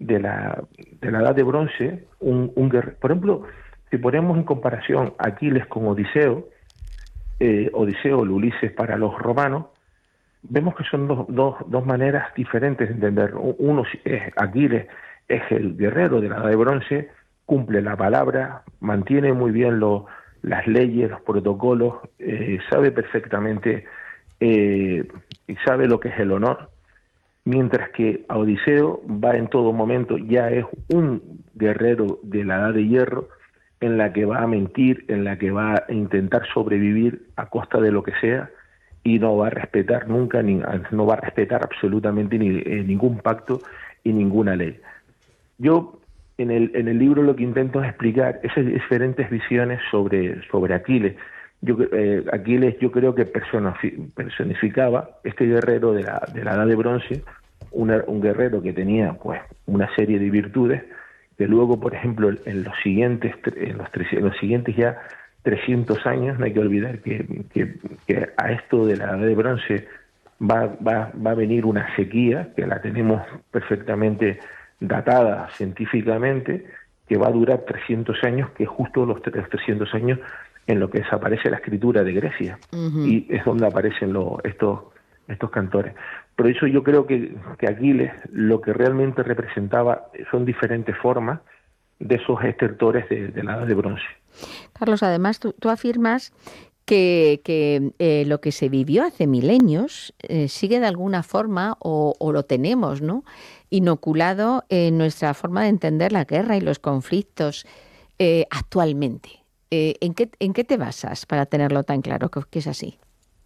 de la Edad de Bronce, por ejemplo, si ponemos en comparación Aquiles con Odiseo, Odiseo, el Ulises para los romanos, vemos que son dos maneras diferentes de entender. Uno es Aquiles, es el guerrero de la Edad de Bronce, cumple la palabra, mantiene muy bien las leyes, los protocolos, sabe perfectamente y sabe lo que es el honor, mientras que a Odiseo va en todo momento, ya es un guerrero de la Edad de Hierro, en la que va a mentir, en la que va a intentar sobrevivir a costa de lo que sea, y no va a respetar nunca, no va a respetar absolutamente ningún pacto y ninguna ley. Yo en el libro lo que intento es explicar esas diferentes visiones sobre Aquiles. Aquiles yo creo que personificaba este guerrero de la Edad de Bronce, un guerrero que tenía pues una serie de virtudes que luego, por ejemplo, en los siguientes ya 300 años, no hay que olvidar que a esto de la Edad de Bronce va a venir una sequía, que la tenemos perfectamente datada científicamente, que va a durar 300 años, que es justo los 300 años en lo que desaparece la escritura de Grecia, y es donde aparecen estos cantores. Por eso yo creo que Aquiles lo que realmente representaba son diferentes formas de esos estertores de la Edad de Bronce. Carlos, además tú afirmas que lo que se vivió hace milenios sigue de alguna forma o lo tenemos, ¿no?, inoculado en nuestra forma de entender la guerra y los conflictos actualmente. ¿En qué te basas para tenerlo tan claro que es así?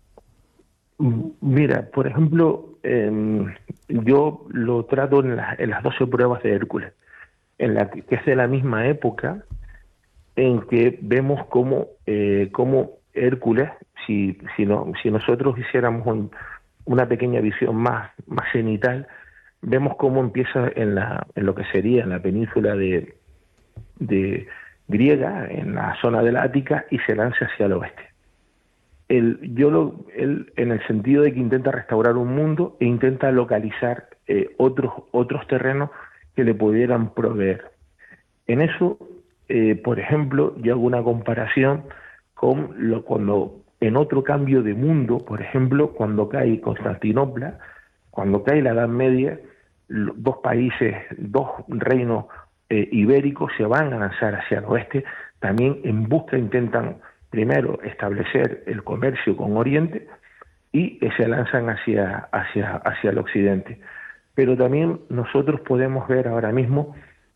Mira, por ejemplo, yo lo trato en las 12 pruebas de Hércules, que es de la misma época en que vemos cómo Hércules, si nosotros hiciéramos una pequeña visión más cenital, vemos cómo empieza en lo que sería en la península de griega, en la zona de la Ática, y se lanza hacia el oeste. Él en el sentido de que intenta restaurar un mundo e intenta localizar otros terrenos que le pudieran proveer. En eso, por ejemplo, yo hago una comparación con cuando en otro cambio de mundo, por ejemplo, cuando cae Constantinopla, cuando cae la Edad Media, dos reinos ibéricos se van a lanzar hacia el oeste, también intentan primero establecer el comercio con Oriente y se lanzan hacia el occidente. Pero también nosotros podemos ver ahora mismo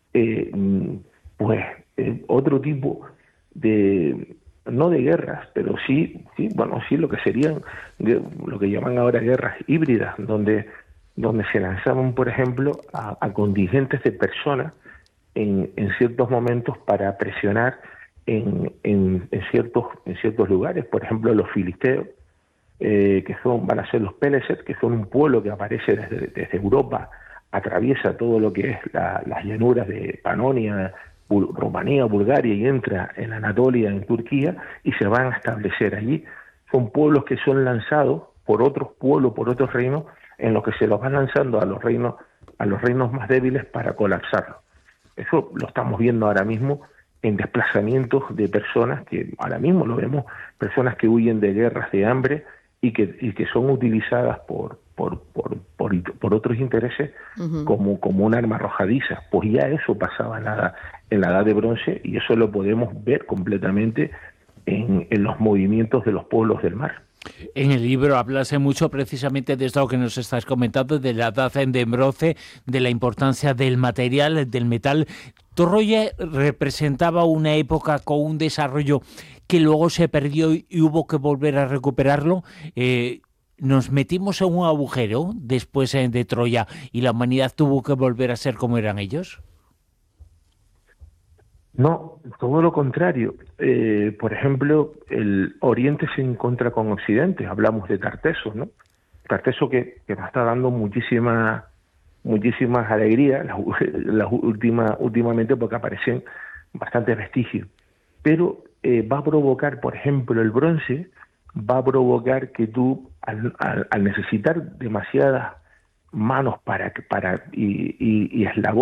otro tipo no de guerras, pero sí lo que serían, lo que llaman ahora guerras híbridas, donde se lanzaban, por ejemplo, a contingentes de personas en ciertos momentos para presionar en ciertos lugares. Por ejemplo, los filisteos, van a ser los Péleces, que son un pueblo que aparece desde Europa, atraviesa todo lo que es las llanuras de Panonia, Rumanía, Bulgaria, y entra en Anatolia, en Turquía, y se van a establecer allí. Son pueblos que son lanzados por otros pueblos, por otros reinos, en los que se los van lanzando a los reinos más débiles para colapsarlos. Eso lo estamos viendo ahora mismo en desplazamientos de personas, que ahora mismo lo vemos, personas que huyen de guerras, de hambre, y que son utilizadas por otros intereses como un arma arrojadiza. Pues ya eso pasaba en la Edad de Bronce, y eso lo podemos ver completamente en los movimientos de los pueblos del mar. En el libro hablas mucho precisamente de esto que nos estás comentando, de la Edad de Bronce, de la importancia del material, del metal. Troya representaba una época con un desarrollo que luego se perdió y hubo que volver a recuperarlo. Nos metimos en un agujero después de Troya y la humanidad tuvo que volver a ser como eran ellos. No, todo lo contrario. Por ejemplo, el Oriente se encuentra con Occidente. Hablamos de Tarteso, ¿no? Tarteso que nos está dando muchísimas alegrías últimamente, porque aparecen bastantes vestigios. Pero va a provocar, por ejemplo, el bronce, va a provocar que tú, al necesitar demasiadas manos y eslabones